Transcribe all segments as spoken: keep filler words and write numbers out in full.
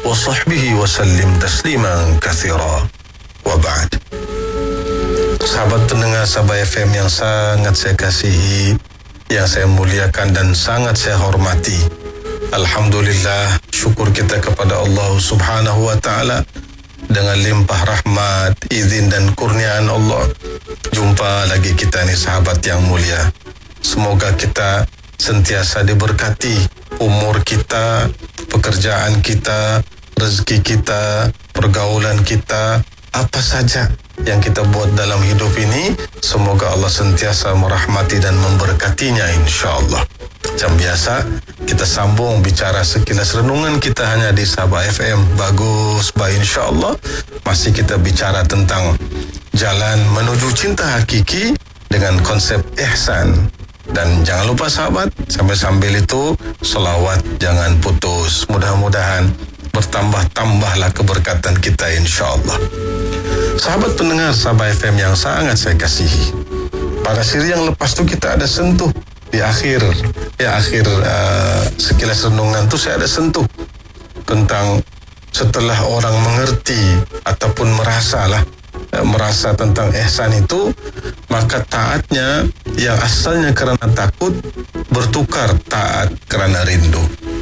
wa sahbihi wa sallim tasliman katsira. Wa ba'd. Sahabat pendengar Sabah F M yang sangat saya kasihi, yang saya muliakan dan sangat saya hormati. Alhamdulillah, syukur kita kepada Allah Subhanahu wa taala dengan limpah rahmat, izin dan kurniaan Allah. Jumpa lagi kita ni sahabat yang mulia. Semoga kita sentiasa diberkati umur kita, pekerjaan kita, rezeki kita, pergaulan kita, apa saja yang kita buat dalam hidup ini, semoga Allah sentiasa merahmati dan memberkatinya insya-Allah. Macam biasa, kita sambung bicara sekilas renungan kita hanya di Sabah F M. Bagus, baik insya-Allah. Masih kita bicara tentang jalan menuju cinta hakiki dengan konsep ihsan. Dan jangan lupa sahabat, sambil-sambil itu selawat jangan putus. Mudah-mudahan bertambah-tambahlah keberkatan kita insya-Allah. Sahabat pendengar Sabah F M yang sangat saya kasihi, pada siri yang lepas tu kita ada sentuh di akhir ya akhir uh, sekilas renungan tu saya ada sentuh tentang setelah orang mengerti ataupun merasalah merasa tentang ihsan itu, maka taatnya yang asalnya kerana takut bertukar taat kerana rindu.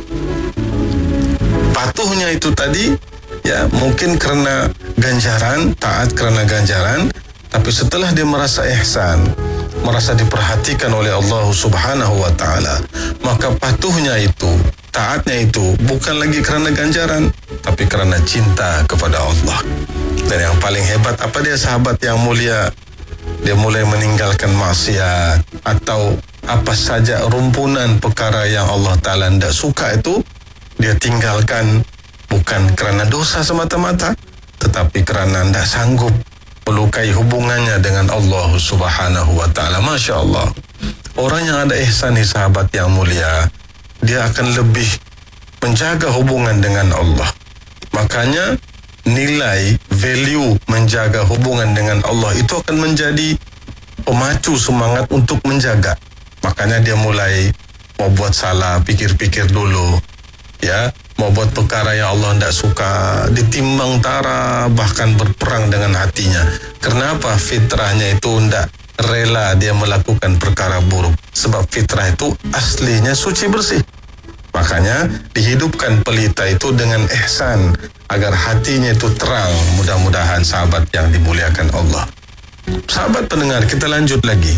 Patuhnya itu tadi ya mungkin kerana ganjaran, taat kerana ganjaran, tapi setelah dia merasa ihsan, merasa diperhatikan oleh Allah Subhanahu wa taala, maka patuhnya itu, taatnya itu bukan lagi kerana ganjaran, tapi kerana cinta kepada Allah. Dan yang paling hebat apa dia sahabat yang mulia? Dia mulai meninggalkan maksiat atau apa saja rumpunan perkara yang Allah Ta'ala tidak suka itu, dia tinggalkan bukan kerana dosa semata-mata, tetapi kerana tidak sanggup melukai hubungannya dengan Allah Subhanahu wa taala. Masya Allah. Orang yang ada ihsan ni sahabat yang mulia, dia akan lebih menjaga hubungan dengan Allah. Makanya nilai, value menjaga hubungan dengan Allah itu akan menjadi pemacu semangat untuk menjaga. Makanya dia mulai mau buat salah, pikir-pikir dulu. Ya, mau buat perkara yang Allah tidak suka, ditimbang tara, bahkan berperang dengan hatinya. Kenapa? Fitrahnya itu tidak rela dia melakukan perkara buruk. Sebab fitrah itu aslinya suci bersih. Makanya dihidupkan pelita itu dengan ihsan agar hatinya itu terang. Mudah-mudahan sahabat yang dimuliakan Allah. Sahabat pendengar, kita lanjut lagi.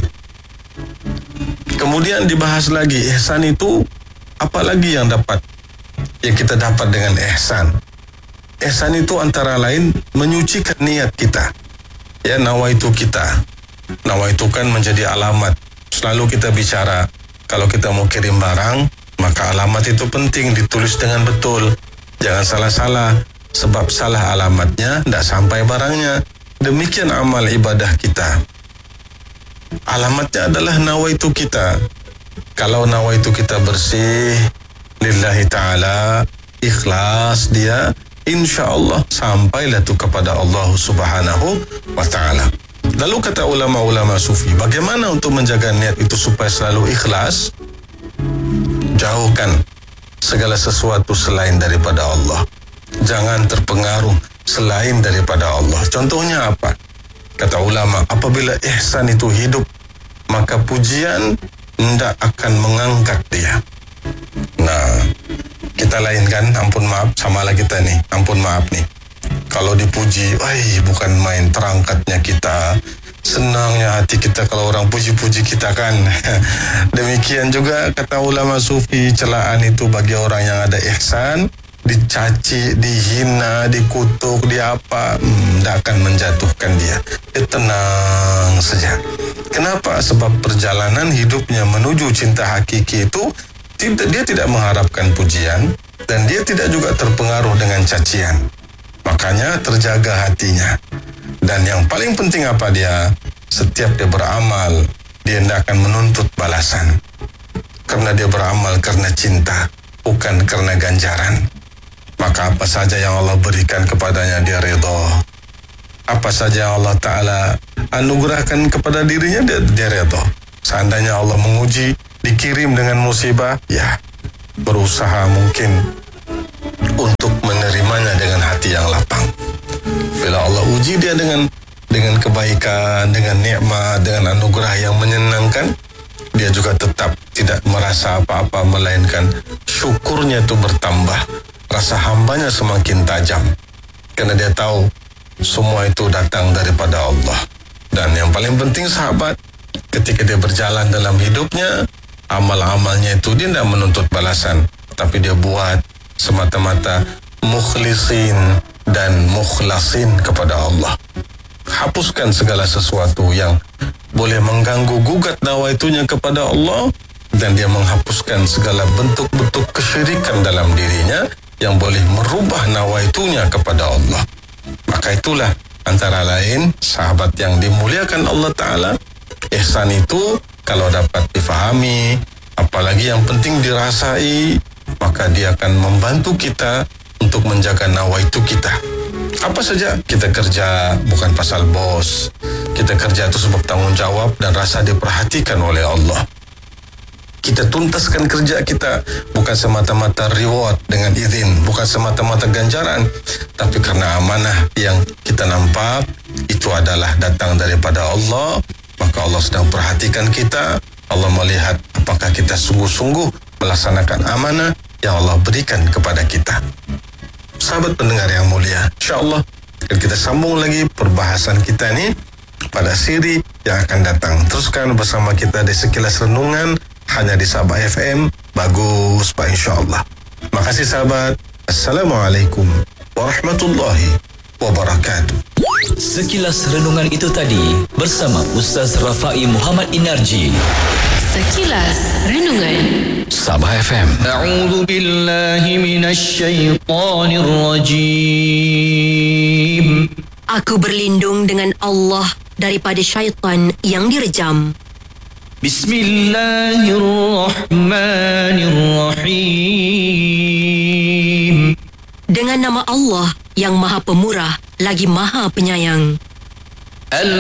Kemudian dibahas lagi ihsan itu apa lagi yang dapat yang kita dapat dengan ihsan. Ihsan itu antara lain menyucikan niat kita. Ya, nawaitu kita. Nawaitu kan menjadi alamat. Selalu kita bicara kalau kita mau kirim barang, maka alamat itu penting ditulis dengan betul. Jangan salah-salah, sebab salah alamatnya tidak sampai barangnya. Demikian amal ibadah kita. Alamatnya adalah nawaitu kita. Kalau nawaitu kita bersih lillahi ta'ala, ikhlas dia, insya-Allah sampailah tu kepada Allah Subhanahu wa ta'ala. Lalu kata ulama-ulama sufi, bagaimana untuk menjaga niat itu supaya selalu ikhlas? Jauhkan segala sesuatu selain daripada Allah. Jangan terpengaruh selain daripada Allah. Contohnya apa? Kata ulama, apabila ihsan itu hidup, maka pujian tidak akan mengangkat dia. Nah, kita lain kan, ampun maaf, samalah kita nih, ampun maaf nih. Kalau dipuji, ay, bukan main terangkatnya kita. Senangnya hati kita kalau orang puji-puji kita kan. Demikian juga kata ulama sufi, celaan itu bagi orang yang ada ihsan, dicaci, dihina, dikutuk, diapa, hmm, tidak akan menjatuhkan dia. Dia tenang saja. Kenapa? Sebab perjalanan hidupnya menuju cinta hakiki itu tidak, dia tidak mengharapkan pujian dan dia tidak juga terpengaruh dengan cacian. Makanya terjaga hatinya. Dan yang paling penting apa dia? Setiap dia beramal, dia tidak akan menuntut balasan. Karena dia beramal karena cinta, bukan karena ganjaran. Maka apa saja yang Allah berikan kepadanya, dia redha. Apa saja yang Allah Ta'ala anugerahkan kepada dirinya, dia, dia redha. Seandainya Allah menguji, dikirim dengan musibah, ya berusaha mungkin untuk menerimanya uji dia dengan dengan kebaikan, dengan nikmat, dengan anugerah yang menyenangkan, dia juga tetap tidak merasa apa-apa, melainkan syukurnya itu bertambah, rasa hambanya semakin tajam, karena dia tahu semua itu datang daripada Allah. Dan yang paling penting sahabat, ketika dia berjalan dalam hidupnya, amal-amalnya itu dia tidak menuntut balasan, tapi dia buat semata-mata mukhlisin dan mukhlasin kepada Allah. Hapuskan segala sesuatu yang boleh mengganggu gugat nawaitunya kepada Allah, dan dia menghapuskan segala bentuk-bentuk kesyirikan dalam dirinya yang boleh merubah nawaitunya kepada Allah. Maka itulah antara lain sahabat yang dimuliakan Allah Ta'ala, ihsan itu kalau dapat difahami, apalagi yang penting dirasai, maka dia akan membantu kita untuk menjaga nawaitu kita. Apa saja kita kerja bukan pasal bos, kita kerja itu sebab tanggung jawab dan rasa diperhatikan oleh Allah. Kita tuntaskan kerja kita bukan semata-mata reward dengan izin, bukan semata-mata ganjaran, tapi karena amanah yang kita nampak itu adalah datang daripada Allah, maka Allah sedang perhatikan kita. Allah melihat apakah kita sungguh-sungguh melaksanakan amanah yang Allah berikan kepada kita. Sahabat pendengar yang mulia, insyaAllah kita sambung lagi perbahasan kita ni pada siri yang akan datang. Teruskan bersama kita di Sekilas Renungan hanya di Sabah F M. Bagus Pak, insyaAllah. Makasih sahabat. Assalamualaikum warahmatullahi wabarakatuh. Sekilas Renungan itu tadi bersama Ustaz Rafai Muhammad Inarji. Sekilas Renungan Sabah F M. A'udzu billahi minasy syaithanir rajim. Aku berlindung dengan Allah daripada syaitan yang direjam. Bismillahirrahmanirrahim. Dengan nama Allah yang Maha Pemurah lagi Maha Penyayang.